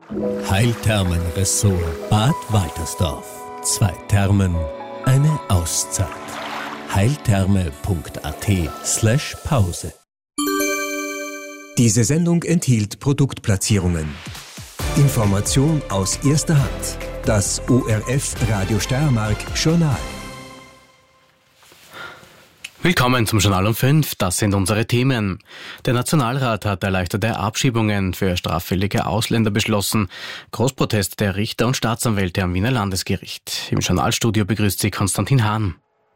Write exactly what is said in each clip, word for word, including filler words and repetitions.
Heilthermen Ressort Bad Waltersdorf. Zwei Thermen, eine Auszeit. heiltherme.at slash Pause. Diese Sendung enthielt Produktplatzierungen. Information aus erster Hand. Das O R F Radio Steiermark Journal. Willkommen zum Journal um fünf. Das sind unsere Themen. Der Nationalrat hat erleichterte Abschiebungen für straffällige Ausländer beschlossen. Großprotest der Richter und Staatsanwälte am Wiener Landesgericht. Im Journalstudio begrüßt sie Konstantin Hahn.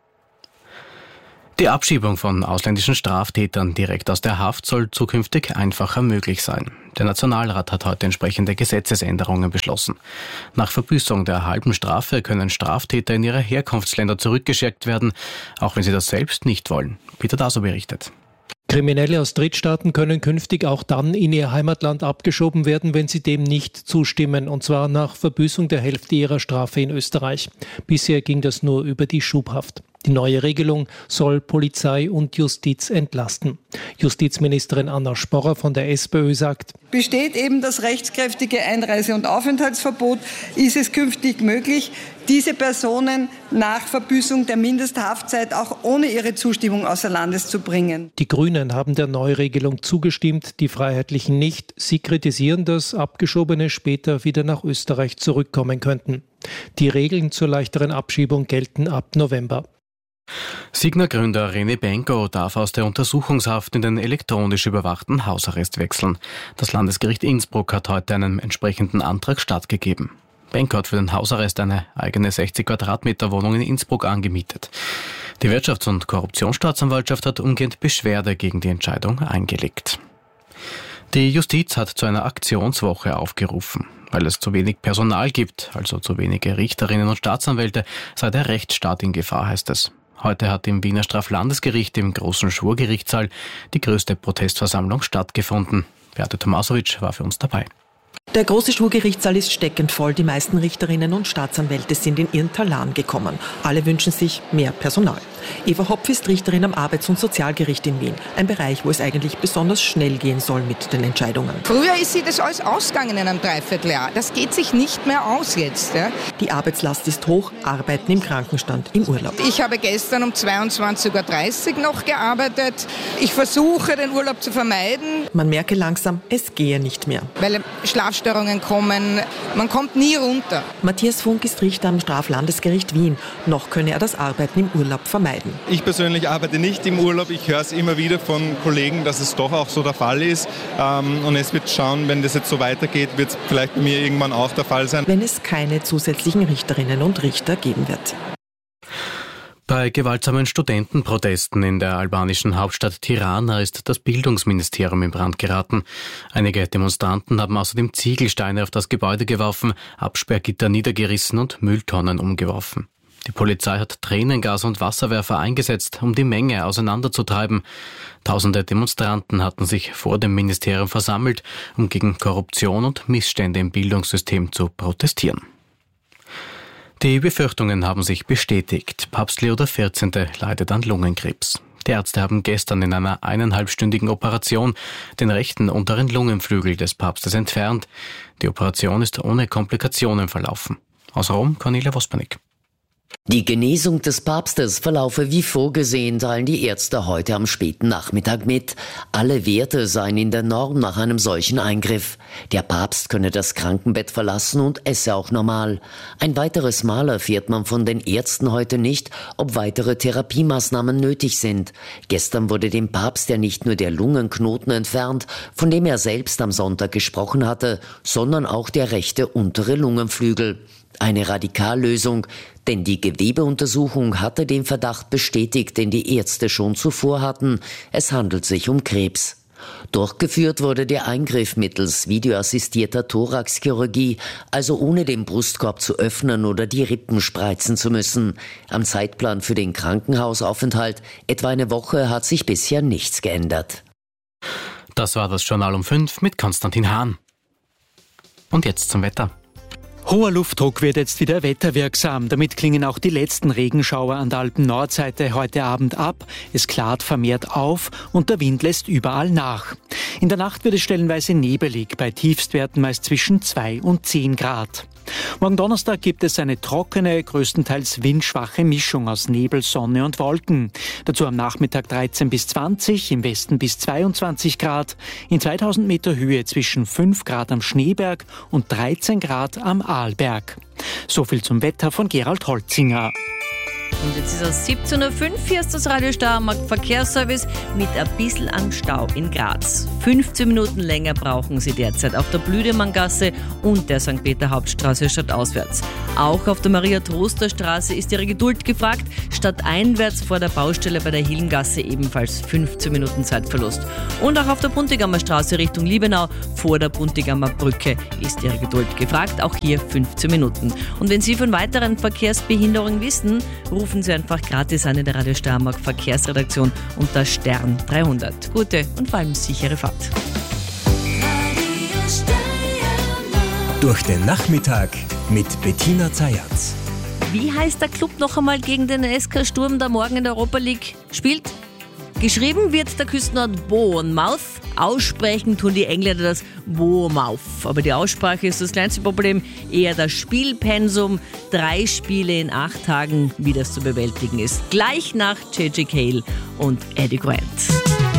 Die Abschiebung von ausländischen Straftätern direkt aus der Haft soll zukünftig einfacher möglich sein. Der Nationalrat hat heute entsprechende Gesetzesänderungen beschlossen. Nach Verbüßung der halben Strafe können Straftäter in ihre Herkunftsländer zurückgeschickt werden, auch wenn sie das selbst nicht wollen. Peter Daso berichtet. Kriminelle aus Drittstaaten können künftig auch dann in ihr Heimatland abgeschoben werden, wenn sie dem nicht zustimmen, und zwar nach Verbüßung der Hälfte ihrer Strafe in Österreich. Bisher ging das nur über die Schubhaft. Die neue Regelung soll Polizei und Justiz entlasten. Justizministerin Anna Sporrer von der SPÖ sagt: Besteht eben das rechtskräftige Einreise- und Aufenthaltsverbot, ist es künftig möglich, diese Personen nach Verbüßung der Mindesthaftzeit auch ohne ihre Zustimmung außer Landes zu bringen. Die Grünen haben der Neuregelung zugestimmt, die Freiheitlichen nicht. Sie kritisieren, dass Abgeschobene später wieder nach Österreich zurückkommen könnten. Die Regeln zur leichteren Abschiebung gelten ab November. Signa-Gründer René Benko darf aus der Untersuchungshaft in den elektronisch überwachten Hausarrest wechseln. Das Landesgericht Innsbruck hat heute einen entsprechenden Antrag stattgegeben. Benko hat für den Hausarrest eine eigene sechzig Quadratmeter Wohnung in Innsbruck angemietet. Die Wirtschafts- und Korruptionsstaatsanwaltschaft hat umgehend Beschwerde gegen die Entscheidung eingelegt. Die Justiz hat zu einer Aktionswoche aufgerufen. Weil es zu wenig Personal gibt, also zu wenige Richterinnen und Staatsanwälte, sei der Rechtsstaat in Gefahr, heißt es. Heute hat im Wiener Straflandesgericht im großen Schwurgerichtssaal die größte Protestversammlung stattgefunden. Beate Tomasowitsch war für uns dabei. Der große Schwurgerichtssaal ist steckend voll. Die meisten Richterinnen und Staatsanwälte sind in ihren Talan gekommen. Alle wünschen sich mehr Personal. Eva Hopf ist Richterin am Arbeits- und Sozialgericht in Wien. Ein Bereich, wo es eigentlich besonders schnell gehen soll mit den Entscheidungen. Früher ist sie das alles ausgegangen in einem Dreivierteljahr. Das geht sich nicht mehr aus jetzt. Ja. Die Arbeitslast ist hoch, Arbeiten im Krankenstand, im Urlaub. Ich habe gestern um zweiundzwanzig Uhr dreißig noch gearbeitet. Ich versuche, den Urlaub zu vermeiden. Man merke langsam, es gehe nicht mehr. Weil Schlafstörungen kommen, man kommt nie runter. Matthias Funk ist Richter am Straflandesgericht Wien. Noch könne er das Arbeiten im Urlaub vermeiden. Ich persönlich arbeite nicht im Urlaub. Ich höre es immer wieder von Kollegen, dass es doch auch so der Fall ist. Und es wird schauen, wenn das jetzt so weitergeht, wird es vielleicht bei mir irgendwann auch der Fall sein. Wenn es keine zusätzlichen Richterinnen und Richter geben wird. Bei gewaltsamen Studentenprotesten in der albanischen Hauptstadt Tirana ist das Bildungsministerium in Brand geraten. Einige Demonstranten haben außerdem Ziegelsteine auf das Gebäude geworfen, Absperrgitter niedergerissen und Mülltonnen umgeworfen. Die Polizei hat Tränengas und Wasserwerfer eingesetzt, um die Menge auseinanderzutreiben. Tausende Demonstranten hatten sich vor dem Ministerium versammelt, um gegen Korruption und Missstände im Bildungssystem zu protestieren. Die Befürchtungen haben sich bestätigt. Papst Leo der vierzehnte leidet an Lungenkrebs. Die Ärzte haben gestern in einer eineinhalbstündigen Operation den rechten unteren Lungenflügel des Papstes entfernt. Die Operation ist ohne Komplikationen verlaufen. Aus Rom, Cornelia Wospernick. Die Genesung des Papstes verlaufe wie vorgesehen, teilen die Ärzte heute am späten Nachmittag mit. Alle Werte seien in der Norm nach einem solchen Eingriff. Der Papst könne das Krankenbett verlassen und esse auch normal. Ein weiteres Mal erfährt man von den Ärzten heute nicht, ob weitere Therapiemaßnahmen nötig sind. Gestern wurde dem Papst ja nicht nur der Lungenknoten entfernt, von dem er selbst am Sonntag gesprochen hatte, sondern auch der rechte untere Lungenflügel. Eine Radikallösung, denn die Gewebeuntersuchung hatte den Verdacht bestätigt, den die Ärzte schon zuvor hatten. Es handelt sich um Krebs. Durchgeführt wurde der Eingriff mittels videoassistierter Thoraxchirurgie, also ohne den Brustkorb zu öffnen oder die Rippen spreizen zu müssen. Am Zeitplan für den Krankenhausaufenthalt, etwa eine Woche, hat sich bisher nichts geändert. Das war das Journal um fünf mit Konstantin Hahn. Und jetzt zum Wetter. Hoher Luftdruck wird jetzt wieder wetterwirksam. Damit klingen auch die letzten Regenschauer an der Alpen-Nordseite heute Abend ab. Es klart vermehrt auf und der Wind lässt überall nach. In der Nacht wird es stellenweise nebelig, bei Tiefstwerten meist zwischen zwei und zehn Grad. Morgen Donnerstag gibt es eine trockene, größtenteils windschwache Mischung aus Nebel, Sonne und Wolken. Dazu am Nachmittag dreizehn bis zwanzig, im Westen bis zweiundzwanzig Grad, in zweitausend Meter Höhe zwischen fünf Grad am Schneeberg und dreizehn Grad am Arlberg. So viel zum Wetter von Gerald Holzinger. Und jetzt ist es siebzehn Uhr fünf, hier ist das Radio Steiermark Verkehrsservice mit ein bisschen am Stau in Graz. fünfzehn Minuten länger brauchen Sie derzeit auf der Blüdemanngasse und der Sankt Peter Hauptstraße stadtauswärts. Auch auf der Maria-Troster-Straße ist Ihre Geduld gefragt. Stadteinwärts vor der Baustelle bei der Hillengasse ebenfalls fünfzehn Minuten Zeitverlust. Und auch auf der Puntigammer Straße Richtung Liebenau vor der Puntigammer Brücke ist Ihre Geduld gefragt. Auch hier fünfzehn Minuten. Und wenn Sie von weiteren Verkehrsbehinderungen wissen, rufen Sie einfach gratis an in der Radio Steiermark Verkehrsredaktion unter Stern dreihundert. Gute und vor allem sichere Fahrt. Durch den Nachmittag mit Bettina Zayatz. Wie heißt der Club noch einmal gegen den S K Sturm, der morgen in der Europa League spielt? Geschrieben wird der Küstenort Bournemouth. Aussprechen tun die Engländer das Bournemouth. Aber die Aussprache ist das kleinste Problem. Eher das Spielpensum. Drei Spiele in acht Tagen, wie das zu bewältigen ist. Gleich nach J J Cale und Eddie Grant.